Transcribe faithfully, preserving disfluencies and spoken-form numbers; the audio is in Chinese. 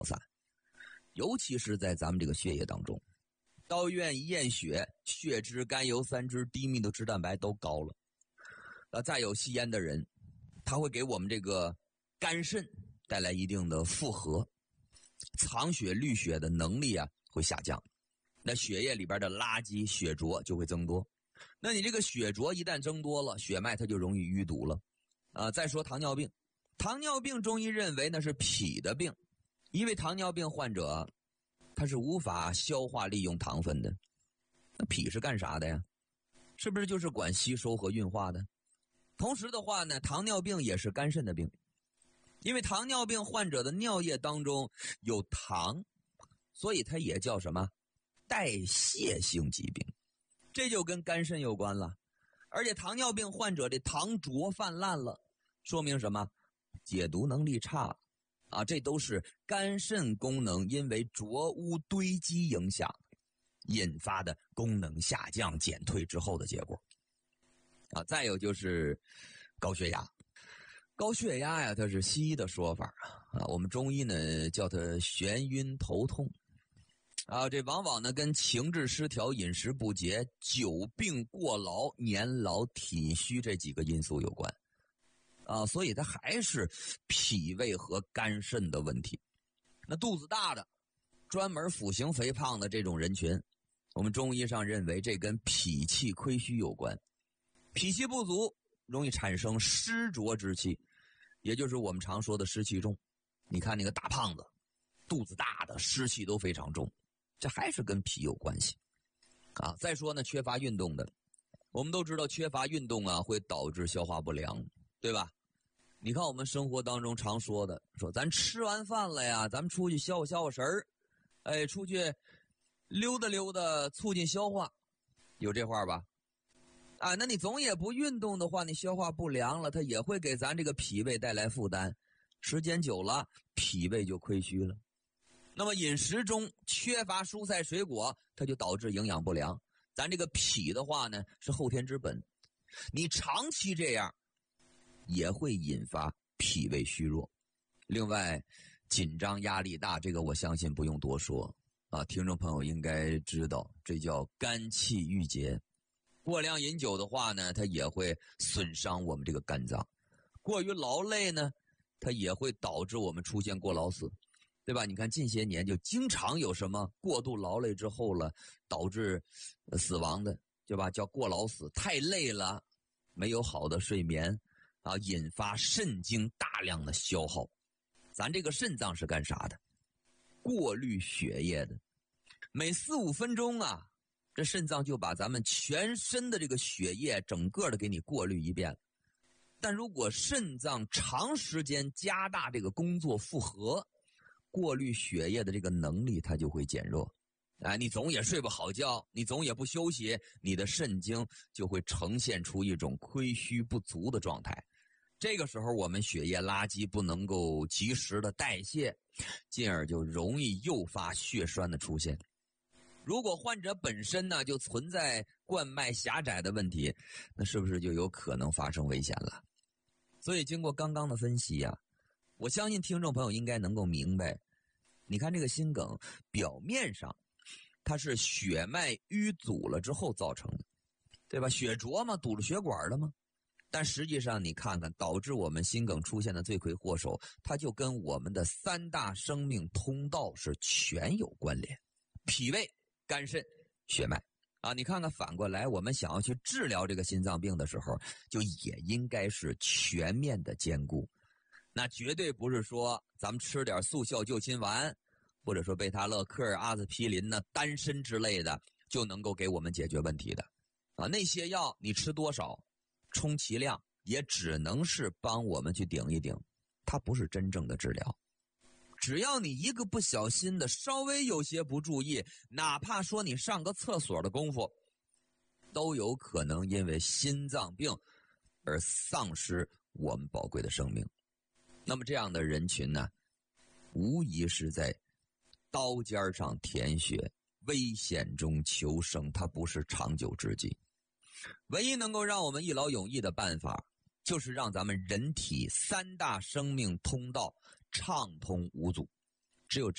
散，尤其是在咱们这个血液当中。到医院一验血，血脂、甘油三酯、低密度脂蛋白都高了。呃，再有吸烟的人，他会给我们这个肝肾带来一定的负荷，藏血滤血的能力啊会下降，那血液里边的垃圾血浊就会增多。那你这个血浊一旦增多了，血脉它就容易淤堵了。啊、呃，再说糖尿病，糖尿病中医认为那是脾的病，因为糖尿病患者他是无法消化利用糖分的。那脾是干啥的呀？是不是就是管吸收和运化的？同时的话呢，糖尿病也是肝肾的病，因为糖尿病患者的尿液当中有糖，所以它也叫什么？代谢性疾病，这就跟肝肾有关了。而且糖尿病患者的糖浊泛滥了，说明什么？解毒能力差啊，这都是肝肾功能因为浊污堆积影响引发的功能下降减退之后的结果啊。再有就是高血压，高血压呀，它是西医的说法啊，我们中医呢叫它眩晕头痛啊，这往往呢跟情志失调、饮食不节、久病过劳、年老体虚这几个因素有关啊，所以它还是脾胃和肝肾的问题。那肚子大的、专门腹型肥胖的这种人群，我们中医上认为这跟脾气亏虚有关，脾气不足容易产生湿浊之气，也就是我们常说的湿气重。你看那个大胖子，肚子大的，湿气都非常重，这还是跟脾有关系啊。再说呢，缺乏运动的，我们都知道缺乏运动啊会导致消化不良，对吧？你看我们生活当中常说的，说咱吃完饭了呀，咱们出去消消消神儿，哎，出去溜达溜达，促进消化，有这话吧？啊，那你总也不运动的话，你消化不良了，它也会给咱这个脾胃带来负担，时间久了，脾胃就亏虚了。那么饮食中缺乏蔬菜水果，它就导致营养不良。咱这个脾的话呢，是后天之本，你长期这样也会引发脾胃虚弱。另外，紧张压力大，这个我相信不用多说啊，听众朋友应该知道，这叫肝气郁结。过量饮酒的话呢，它也会损伤我们这个肝脏。过于劳累呢，它也会导致我们出现过劳死，对吧？你看近些年就经常有什么过度劳累之后了导致死亡的，对吧？叫过劳死，太累了，没有好的睡眠啊，引发肾精大量的消耗。咱这个肾脏是干啥的？过滤血液的。每四五分钟啊，这肾脏就把咱们全身的这个血液整个的给你过滤一遍。但如果肾脏长时间加大这个工作负荷，过滤血液的这个能力它就会减弱。哎，你总也睡不好觉，你总也不休息，你的肾精就会呈现出一种亏虚不足的状态。这个时候我们血液垃圾不能够及时的代谢，进而就容易诱发血栓的出现。如果患者本身呢就存在冠脉狭窄的问题，那是不是就有可能发生危险了？所以经过刚刚的分析啊，我相信听众朋友应该能够明白，你看这个心梗表面上它是血脉淤阻了之后造成的，对吧？血浊嘛，堵住血管了吗？但实际上你看看导致我们心梗出现的罪魁祸首，它就跟我们的三大生命通道是全有关联，脾胃、肝肾、血脉啊。你看看反过来，我们想要去治疗这个心脏病的时候，就也应该是全面的兼顾。那绝对不是说咱们吃点速效救心丸，或者说贝塔乐克、阿司匹林呢、丹参之类的就能够给我们解决问题的啊。那些药你吃多少充其量也只能是帮我们去顶一顶，它不是真正的治疗。只要你一个不小心的稍微有些不注意，哪怕说你上个厕所的功夫，都有可能因为心脏病而丧失我们宝贵的生命。那么这样的人群呢，无疑是在刀尖上舔血，危险中求生，它不是长久之计。唯一能够让我们一劳永逸的办法，就是让咱们人体三大生命通道畅通无阻。 只有